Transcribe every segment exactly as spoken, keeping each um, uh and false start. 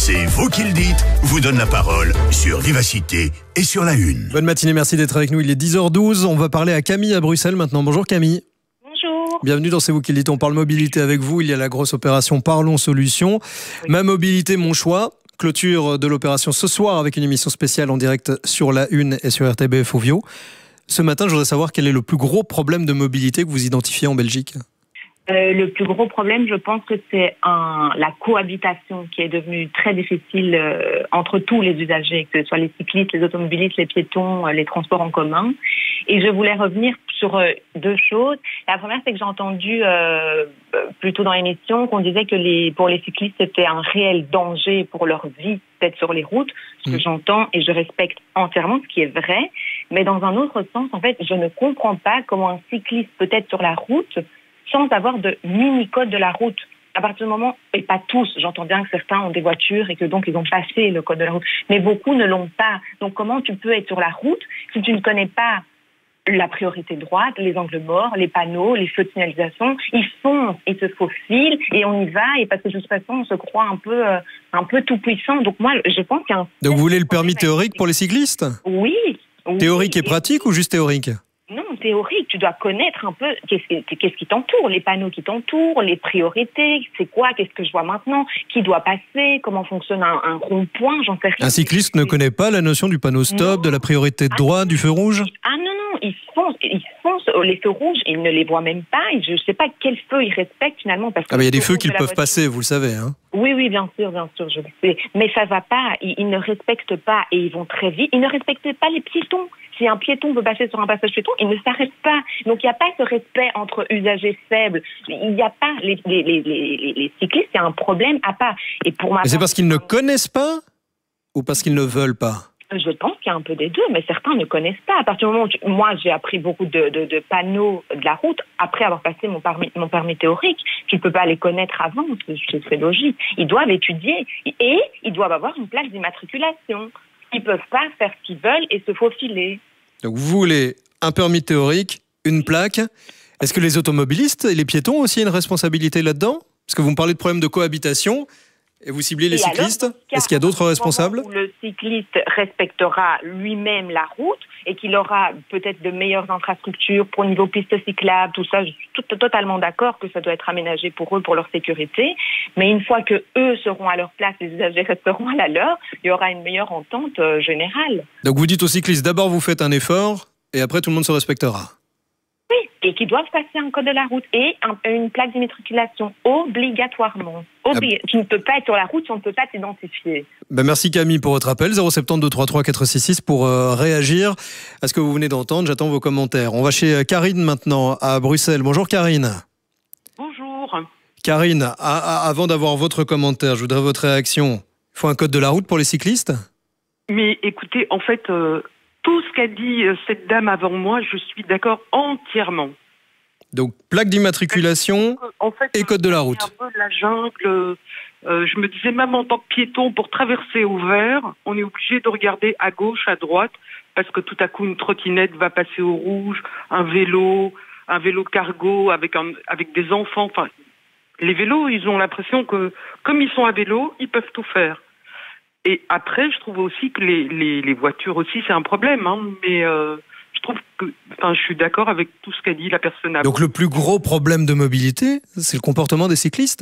C'est vous qui le dites, vous donne la parole sur Vivacité et sur La Une. Bonne matinée, merci d'être avec nous. Il est dix heures douze. On va parler à Camille à Bruxelles maintenant. Bonjour Camille. Bonjour. Bienvenue dans C'est vous qui le dites. On parle mobilité avec vous. Il y a la grosse opération Parlons Solutions. Oui. Ma mobilité, mon choix. Clôture de l'opération ce soir avec une émission spéciale en direct sur La Une et sur R T B F Ovio. Ce matin, je voudrais savoir quel est le plus gros problème de mobilité que vous identifiez en Belgique. Euh, le plus gros problème, je pense que c'est un, la cohabitation qui est devenue très difficile euh, entre tous les usagers, que ce soit les cyclistes, les automobilistes, les piétons, euh, les transports en commun. Et je voulais revenir sur euh, deux choses. La première, c'est que j'ai entendu euh, plutôt dans l'émission qu'on disait que les, pour les cyclistes, c'était un réel danger pour leur vie d'être sur les routes, ce que mmh. j'entends et je respecte entièrement, ce qui est vrai. Mais dans un autre sens, en fait, je ne comprends pas comment un cycliste peut être sur la route sans avoir de mini-code de la route. À partir du moment, et pas tous, j'entends bien que certains ont des voitures et que donc ils ont passé le code de la route, mais beaucoup ne l'ont pas. Donc comment tu peux être sur la route si tu ne connais pas la priorité droite, les angles morts, les panneaux, les feux de signalisation? Ils foncent, ils se faufilent et on y va, et parce que de toute façon on se croit un peu, euh, un peu tout puissant. Donc moi je pense qu'il y a un... Donc vous voulez le permis théorique pour les cyclistes? Oui. Théorique oui. et pratique ou juste théorique? Non, théorique, tu dois connaître un peu qu'est-ce, qu'est-ce qui t'entoure, les panneaux qui t'entourent, les priorités, c'est quoi, qu'est-ce que je vois maintenant, qui doit passer, comment fonctionne un, un rond-point, j'en sais rien. Un cycliste ne connaît pas la notion du panneau stop, non. de la priorité de droite, ah, du feu rouge? Ah non, non, ils foncent, ils foncent, les feux rouges, ils ne les voient même pas, et je ne sais pas quel feu ils respectent finalement. Parce que ah, mais il y a des feux qu'ils peuvent passer, vous le savez, hein? Oui, oui, bien sûr, bien sûr, je le sais. Mais ça va pas, ils, ils ne respectent pas et ils vont très vite. Ils ne respectent pas les piétons. Si un piéton veut passer sur un passage piéton, il ne s'arrête pas. Donc il n'y a pas ce respect entre usagers faibles. Il n'y a pas les, les, les, les, les cyclistes, il y a un problème à part. Et pour ma mais c'est parce qu'ils ne connaissent pas ou parce qu'ils ne veulent pas? Je pense qu'il y a un peu des deux, mais certains ne connaissent pas. À partir du moment où tu... moi j'ai appris beaucoup de, de, de panneaux de la route après avoir passé mon permis, mon permis théorique, tu ne peux pas les connaître avant, c'est, c'est logique. Ils doivent étudier et ils doivent avoir une plaque d'immatriculation. Ils ne peuvent pas faire ce qu'ils veulent et se faufiler. Donc vous voulez un permis théorique, une plaque. Est-ce que les automobilistes et les piétons ont aussi une responsabilité là-dedans? Parce que vous me parlez de problèmes de cohabitation. Et vous ciblez les et cyclistes alors, cas, est-ce qu'il y a d'autres responsables? Où le cycliste respectera lui-même la route et qu'il aura peut-être de meilleures infrastructures pour niveau piste cyclable, tout ça, je suis tout, totalement d'accord que ça doit être aménagé pour eux, pour leur sécurité. Mais une fois que eux seront à leur place, les usagers resteront à la leur, il y aura une meilleure entente euh, générale. Donc vous dites aux cyclistes, d'abord vous faites un effort et après tout le monde se respectera? Oui, et qui doivent passer un code de la route et un, une plaque d'immatriculation obligatoirement. Obli- ah. Tu ne peux pas être sur la route si on ne peut pas t'identifier. Ben merci Camille pour votre appel. zéro sept deux trois trois quatre six six pour euh, réagir à ce que vous venez d'entendre. J'attends vos commentaires. On va chez Karine maintenant à Bruxelles. Bonjour Karine. Bonjour. Karine, à, à, avant d'avoir votre commentaire, je voudrais votre réaction. Il faut un code de la route pour les cyclistes? Mais écoutez, en fait... Euh... Tout ce qu'a dit cette dame avant moi, je suis d'accord entièrement. Donc, plaque d'immatriculation en fait, et code de la route. Un peu la jungle. Euh, je me disais, même en tant que piéton, pour traverser au vert, on est obligé de regarder à gauche, à droite, parce que tout à coup, une trottinette va passer au rouge, un vélo, un vélo cargo avec, un, avec des enfants. Enfin, les vélos, ils ont l'impression que, comme ils sont à vélo, ils peuvent tout faire. Et après, je trouve aussi que les, les, les voitures aussi, c'est un problème. Hein, mais euh, je trouve que, enfin, je suis d'accord avec tout ce qu'a dit la personne avant. Donc le plus gros problème de mobilité, c'est le comportement des cyclistes?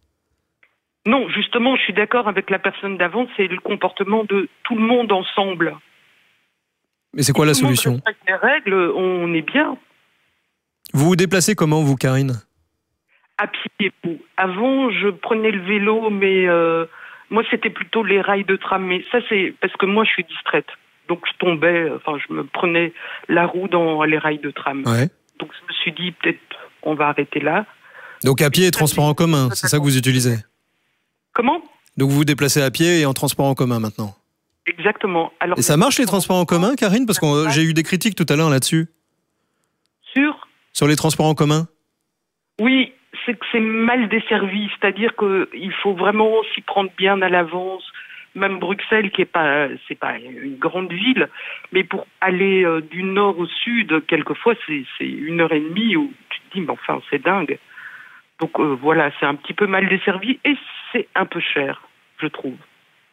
Non, justement, je suis d'accord avec la personne d'avant, c'est le comportement de tout le monde ensemble. Mais c'est quoi si la tout solution? Le monde respecte les règles, on est bien. Vous vous déplacez comment, vous, Karine? À pied. Avant, je prenais le vélo, mais... Euh, moi, c'était plutôt les rails de tram, mais ça, c'est parce que moi, je suis distraite. Donc, je tombais, enfin, je me prenais la roue dans les rails de tram. Ouais. Donc, je me suis dit, peut-être, on va arrêter là. Donc, à pied et transport en commun, c'est ça que vous utilisez? Comment? Donc, vous vous déplacez à pied et en transport en commun, maintenant? Exactement. Alors, et ça marche, les transports en commun, Karine? Parce que j'ai eu des critiques tout à l'heure là-dessus. Sur? Sur les transports en commun? Oui. C'est que c'est mal desservi, c'est-à-dire qu'il faut vraiment s'y prendre bien à l'avance. Même Bruxelles, qui est pas, c'est pas une grande ville, mais pour aller euh, du nord au sud, quelquefois c'est, c'est une heure et demie où tu te dis, mais enfin c'est dingue. Donc euh, voilà, c'est un petit peu mal desservi et c'est un peu cher, je trouve.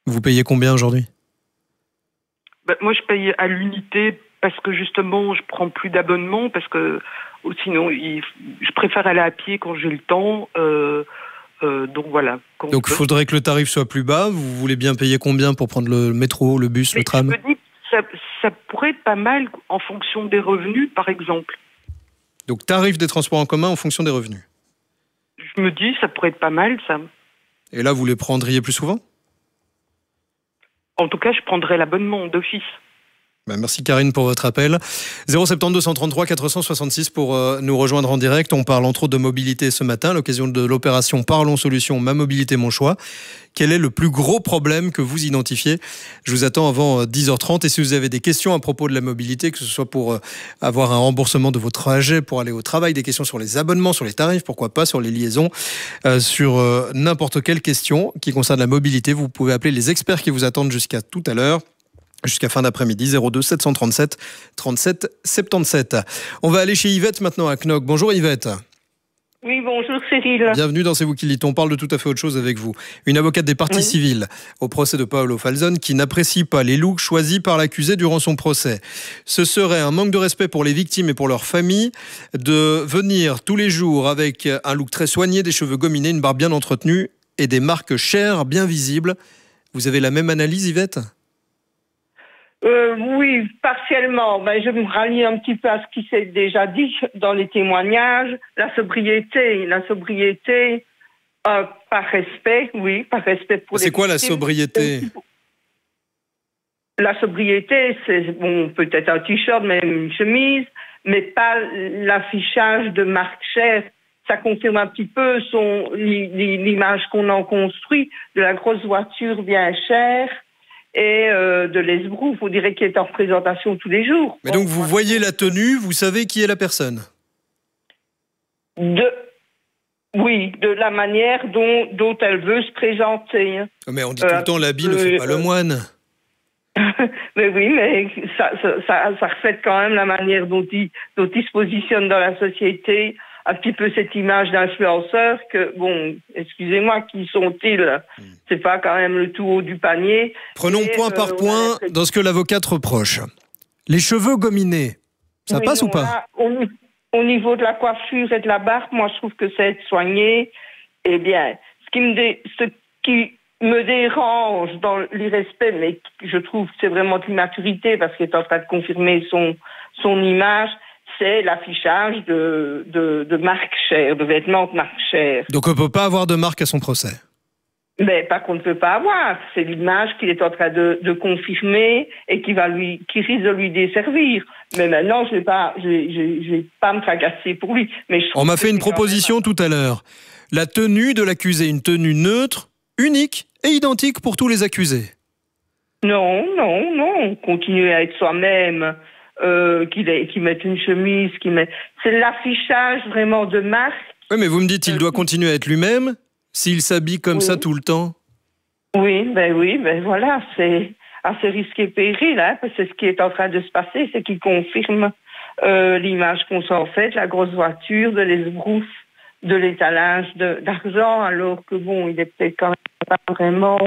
Vous payez combien aujourd'hui? Ben, moi, je paye à l'unité parce que justement, je prends plus d'abonnement parce que ou sinon, il, je préfère aller à pied quand j'ai le temps. Euh, euh, donc voilà. Quand donc il faudrait que le tarif soit plus bas. Vous voulez bien payer combien pour prendre le métro, le bus, Mais le tram? Je me dis que ça, ça pourrait être pas mal en fonction des revenus, par exemple. Donc tarif des transports en commun en fonction des revenus. Je me dis, ça pourrait être pas mal, ça. Et là, vous les prendriez plus souvent? En tout cas, je prendrais l'abonnement d'office. Ben merci Karine pour votre appel. zéro sept deux un trois quatre six six pour euh, nous rejoindre en direct. On parle entre autres de mobilité ce matin, à l'occasion de l'opération Parlons Solutions, ma mobilité, mon choix. Quel est le plus gros problème que vous identifiez? Je vous attends avant euh, dix heures trente. Et si vous avez des questions à propos de la mobilité, que ce soit pour euh, avoir un remboursement de votre trajet pour aller au travail, des questions sur les abonnements, sur les tarifs, pourquoi pas, sur les liaisons, euh, sur euh, n'importe quelle question qui concerne la mobilité, vous pouvez appeler les experts qui vous attendent jusqu'à tout à l'heure. Jusqu'à fin d'après-midi, zéro deux sept cent trente-sept trente-sept soixante-dix-sept. On va aller chez Yvette maintenant à Knock. Bonjour Yvette. Oui, bonjour Cyril. Bienvenue dans C'est vous qui le dites. On parle de tout à fait autre chose avec vous. Une avocate des parties oui. civiles au procès de Paolo Falzone qui n'apprécie pas les looks choisis par l'accusé durant son procès. Ce serait un manque de respect pour les victimes et pour leurs familles de venir tous les jours avec un look très soigné, des cheveux gominés, une barbe bien entretenue et des marques chères bien visibles. Vous avez la même analyse, Yvette ? Euh, oui, partiellement. Ben, je me rallie un petit peu à ce qui s'est déjà dit dans les témoignages. La sobriété, la sobriété, euh, par respect, oui, par respect pour les C'est quoi victimes. La sobriété? La sobriété, c'est bon, peut-être un t-shirt, même une chemise, mais pas l'affichage de marque chère. Ça confirme un petit peu son, l'image qu'on en construit de la grosse voiture bien chère. Et euh, de l'esbrouf, on dirait qu'il est en représentation tous les jours. Mais donc vous voyez la tenue, vous savez qui est la personne? De... Oui, de la manière dont, dont elle veut se présenter. Mais on dit tout euh, le temps l'habit euh, ne fait pas le moine. Mais oui, mais ça, ça, ça, ça reflète quand même la manière dont il, dont il se positionne dans la société. Un petit peu cette image d'influenceur que, bon, excusez-moi, qui sont-ils? C'est pas quand même le tout haut du panier. Prenons et point euh, par point dans ce que l'avocate reproche. Les cheveux gominés, ça oui, passe ou pas? Là, au, au niveau de la coiffure et de la barbe, moi je trouve que c'est être soigné. Eh bien, ce qui me, dé, ce qui me dérange dans l'irrespect, mais je trouve que c'est vraiment de l'immaturité parce qu'il est en train de confirmer son, son image, c'est l'affichage de, de, de marques chères, de vêtements de marques chères. Donc on ne peut pas avoir de marque à son procès? Mais pas qu'on ne peut pas avoir. C'est l'image qu'il est en train de, de confirmer et qui, va lui, qui risque de lui desservir. Mais maintenant, je ne vais pas, je, je, je vais pas me tracasser pour lui. Mais je on m'a fait une proposition tout à l'heure. La tenue de l'accusé, une tenue neutre, unique et identique pour tous les accusés. Non, non, non. Continuer à être soi-même. Euh, qu'il qu mette une chemise, qu'il met... c'est l'affichage vraiment de marque. Oui, mais vous me dites, il euh, doit continuer à être lui-même s'il s'habille comme oui. ça tout le temps? Oui, ben oui, ben voilà, c'est assez risqué et péril, hein, parce que c'est ce qui est en train de se passer, c'est qu'il confirme euh, l'image qu'on s'en fait, la grosse voiture, de l'esbrouf, de l'étalage d'argent, alors que bon, il est peut-être quand même pas vraiment...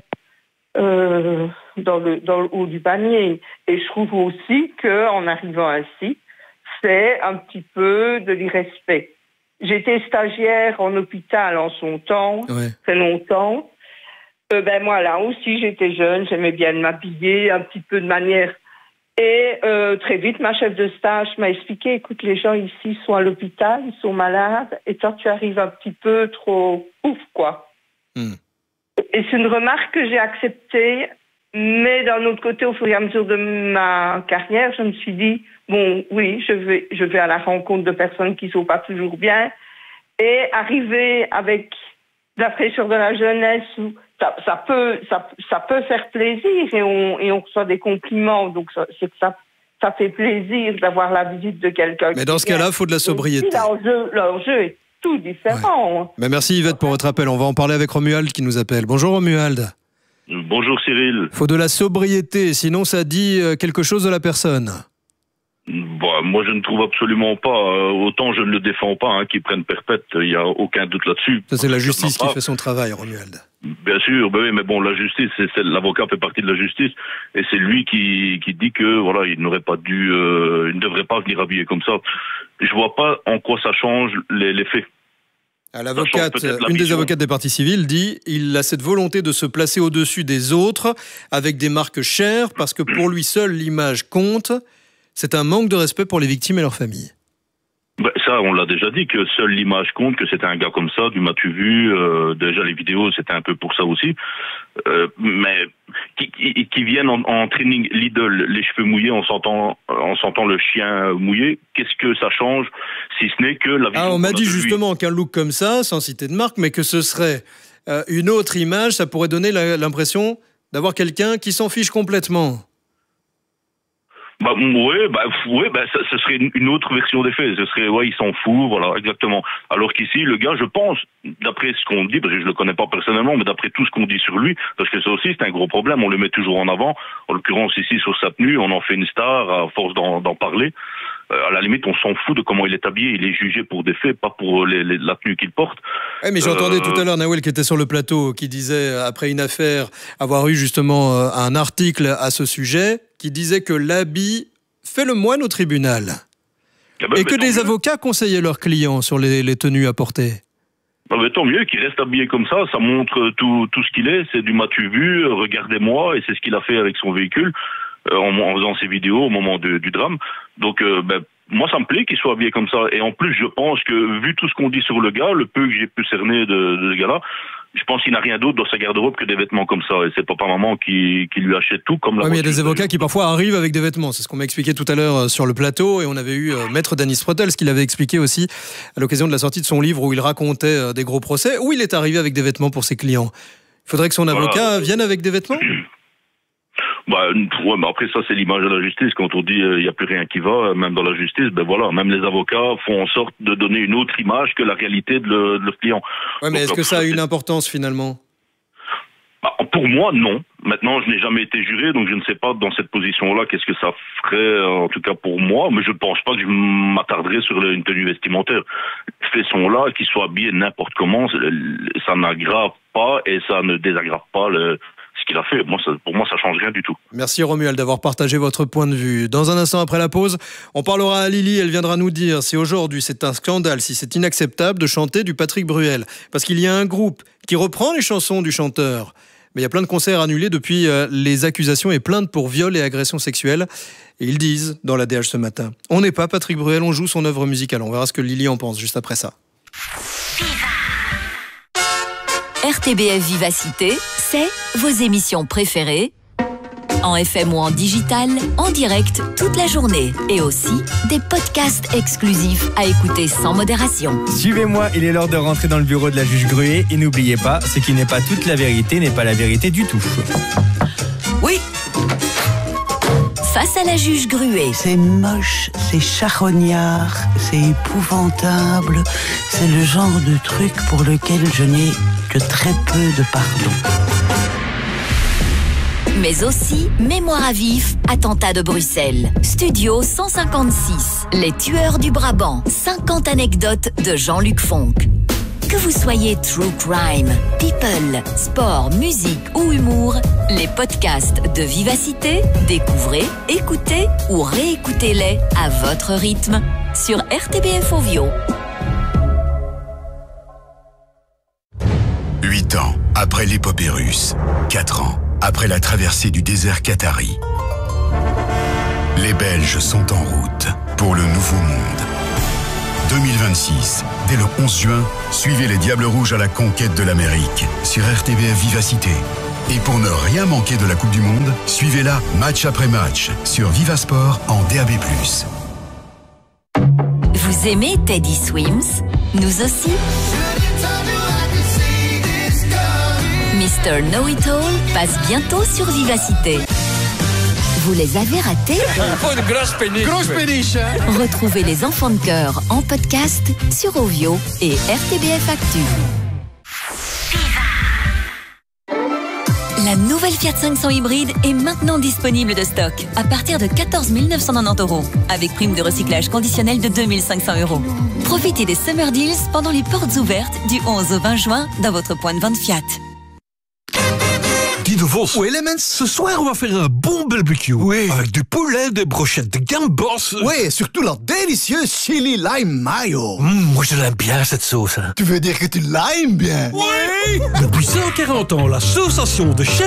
Euh, dans le dans le haut du panier. Et je trouve aussi que en arrivant ainsi, c'est un petit peu de l'irrespect. J'étais stagiaire en hôpital en son temps, ouais. très longtemps. Euh, ben moi là aussi j'étais jeune, j'aimais bien m'habiller un petit peu de manière. Et euh, très vite ma chef de stage m'a expliqué, écoute, les gens ici sont à l'hôpital, ils sont malades, et toi tu arrives un petit peu trop ouf quoi. Mm. Et c'est une remarque que j'ai acceptée, mais d'un autre côté, au fur et à mesure de ma carrière, je me suis dit, bon, oui, je vais, je vais à la rencontre de personnes qui ne sont pas toujours bien, et arriver avec la fraîcheur de la jeunesse, ça, ça, peut, ça, ça peut faire plaisir, et on, et on reçoit des compliments, donc c'est que ça, ça fait plaisir d'avoir la visite de quelqu'un. Mais dans ce cas-là, il faut de la sobriété. L'enjeu, l'enjeu est tout différent. Ouais. Ben merci Yvette pour votre appel. On va en parler avec Romuald qui nous appelle. Bonjour Romuald. Bonjour Cyril. Il faut de la sobriété, sinon ça dit quelque chose de la personne. Bah, moi, je ne trouve absolument pas. Euh, autant je ne le défends pas, hein, qu'ils prennent perpète. Il n'y a aucun doute là-dessus. Ça, c'est la justice qui fait son travail, Romuald. Bien sûr, bah oui, mais bon, la justice, c'est, c'est, l'avocat fait partie de la justice, et c'est lui qui, qui dit que voilà, il n'aurait pas dû, euh, il ne devrait pas venir habiller comme ça. Je vois pas en quoi ça change les, les faits. Ah, l'avocate, une des avocates des parties civiles dit il a cette volonté de se placer au-dessus des autres avec des marques chères parce que pour lui seul l'image compte. C'est un manque de respect pour les victimes et leurs familles. Ben, ça, on l'a déjà dit, que seule l'image compte, que c'était un gars comme ça, du m'as-tu vu, euh, déjà les vidéos, c'était un peu pour ça aussi. Euh, mais qui, qui, qui viennent en, en training Lidl, les cheveux mouillés, en sentant, en sentant le chien mouillé, qu'est-ce que ça change, si ce n'est que la vision. Ah, on m'a dit justement qu'un look comme ça, sans citer de marque, mais que ce serait euh, une autre image, ça pourrait donner la, l'impression d'avoir quelqu'un qui s'en fiche complètement. Bah ouais, bah ouais, bah ça, ce serait une autre version des faits. Ce serait ouais, il s'en fout, voilà, exactement. Alors qu'ici, le gars, je pense, d'après ce qu'on dit, parce que je le connais pas personnellement, mais d'après tout ce qu'on dit sur lui, parce que ça aussi c'est un gros problème. On le met toujours en avant. En l'occurrence ici sur sa tenue, on en fait une star à force d'en, d'en parler. Euh, à la limite, on s'en fout de comment il est habillé. Il est jugé pour des faits, pas pour les, les, la tenue qu'il porte. Ouais, mais j'entendais euh... tout à l'heure Nawel qui était sur le plateau, qui disait, après une affaire, avoir eu justement un article à ce sujet, qui disait que l'habit fait le moine au tribunal. Ah ben, et que des mieux. avocats conseillaient leurs clients sur les, les tenues à porter. Ah ben, tant mieux qu'il reste habillé comme ça, ça montre tout, tout ce qu'il est, c'est du m'as-tu vu, regardez-moi, et c'est ce qu'il a fait avec son véhicule, euh, en, en faisant ses vidéos au moment de, du drame. Donc, euh, ben, moi, ça me plaît qu'il soit habillé comme ça. Et en plus, je pense que, vu tout ce qu'on dit sur le gars, le peu que j'ai pu cerner de, de ce gars-là, je pense qu'il n'a rien d'autre dans sa garde-robe que des vêtements comme ça. Et c'est papa-maman qui, qui lui achète tout comme la ouais, mais il y a des avocats qui parfois arrivent avec des vêtements. C'est ce qu'on m'a expliqué tout à l'heure sur le plateau. Et on avait eu euh, Maître Danis Sprotel, ce qu'il avait expliqué aussi à l'occasion de la sortie de son livre où il racontait euh, des gros procès, où il est arrivé avec des vêtements pour ses clients. Il faudrait que son avocat voilà. vienne avec des vêtements. Bah, ouais, mais après ça c'est l'image de la justice. Quand on dit il euh, n'y a plus rien qui va, même dans la justice, ben voilà, même les avocats font en sorte de donner une autre image que la réalité de, le, de leur client. Ouais, mais Donc, est-ce que ça a une importance finalement? Bah, pour moi, non. Maintenant, je n'ai jamais été juré, donc je ne sais pas dans cette position-là qu'est-ce que ça ferait, en tout cas pour moi, mais je ne pense pas que je m'attarderais sur une tenue vestimentaire. Ces façons-là, qu'ils soient habillés n'importe comment, ça n'aggrave pas et ça ne désaggrave pas le... ce qu'il a fait. Moi, ça, pour moi, ça change rien du tout. Merci Romuald d'avoir partagé votre point de vue. Dans un instant après la pause, on parlera à Lily. Elle viendra nous dire si aujourd'hui c'est un scandale, si c'est inacceptable de chanter du Patrick Bruel. Parce qu'il y a un groupe qui reprend les chansons du chanteur. Mais il y a plein de concerts annulés depuis euh, les accusations et plaintes pour viol et agression sexuelle. Et ils disent dans l'A D H ce matin, on n'est pas Patrick Bruel, on joue son œuvre musicale. On verra ce que Lily en pense juste après ça. R T B F Vivacité, c'est vos émissions préférées, en F M ou en digital, en direct toute la journée. Et aussi des podcasts exclusifs à écouter sans modération. Suivez-moi, il est l'heure de rentrer dans le bureau de la juge Gruet. Et n'oubliez pas, ce qui n'est pas toute la vérité n'est pas la vérité du tout. Oui. Face à la juge Gruet. C'est moche, c'est charognard, c'est épouvantable. C'est le genre de truc pour lequel je n'ai que très peu de pardon. Mais aussi Mémoire à vif, attentat de Bruxelles. Studio cent cinquante-six, Les tueurs du Brabant. cinquante anecdotes de Jean-Luc Fonck. Que vous soyez true crime, people, sport, musique ou humour, les podcasts de Vivacité, découvrez, écoutez ou réécoutez-les à votre rythme sur R T B F Ovio. Huit ans après l'épopée russe, quatre ans après la traversée du désert qatari, les Belges sont en route pour le nouveau monde. deux mille vingt-six, dès le onze juin, suivez les Diables Rouges à la conquête de l'Amérique sur R T B F Vivacité. Et pour ne rien manquer de la Coupe du Monde, suivez-la match après match sur Vivasport en D A B plus. Vous aimez Teddy Swims? Nous aussi. Mister Know-It-All passe bientôt sur Vivacité. Vous les avez ratés? Oh, une grosse péniche. Grosse péniche. Retrouvez les enfants de cœur en podcast sur Ovio et R T B F Actu. La nouvelle Fiat cinq cents hybride est maintenant disponible de stock à partir de quatorze mille neuf cent quatre-vingt-dix euros avec prime de recyclage conditionnelle de deux mille cinq cents euros. Profitez des Summer Deals pendant les portes ouvertes du onze au vingt juin dans votre point de vente Fiat. Guy de Vos. Oui, les mens. Ce soir, on va faire un bon barbecue. Oui. Avec du poulet, des brochettes de gambos. Oui, et surtout la délicieuse chili lime mayo. Mmh, moi, je l'aime bien, cette sauce. Hein. Tu veux dire que tu l'aimes bien? Oui. Depuis cent quarante ans, l'association de chefs